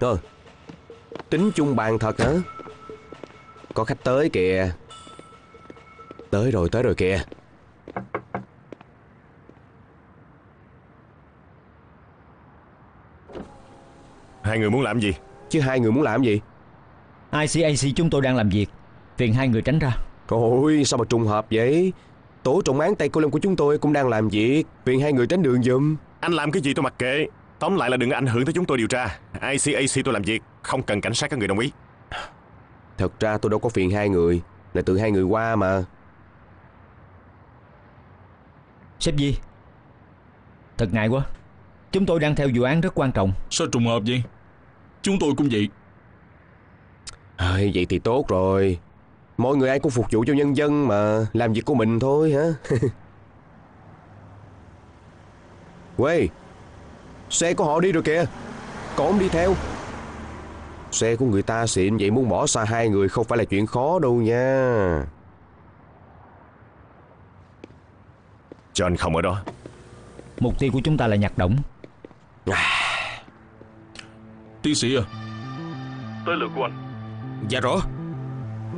Tính chung bàn thật hả? Có khách tới kìa. Tới rồi kìa. Hai người muốn làm gì? Chứ hai người muốn làm gì? ICAC chúng tôi đang làm việc, phiền hai người tránh ra. Trời ơi, sao mà trùng hợp vậy? Tổ trọng án Tây Cô Lâm của chúng tôi cũng đang làm việc, phiền hai người tránh đường giùm. Anh làm cái gì tôi mặc kệ. Tóm lại là đừng ảnh hưởng tới chúng tôi điều tra. ICAC tôi làm việc, không cần cảnh sát các người đồng ý. Thật ra tôi đâu có phiền hai người, là tự hai người qua mà. Sếp Di, thật ngại quá. Chúng tôi đang theo vụ án rất quan trọng. Sao trùng hợp vậy? Chúng tôi cũng vậy. Vậy thì tốt rồi. Mọi người ai cũng phục vụ cho nhân dân mà, làm việc của mình thôi hả? Quê, xe của họ đi rồi kìa. Còn không đi theo. Xe của người ta xịn vậy, muốn bỏ xa hai người không phải là chuyện khó đâu nha. John không ở đó. Mục tiêu của chúng ta là nhặt Đổng. Tiến sĩ à, Tới lượt của anh. Dạ rõ.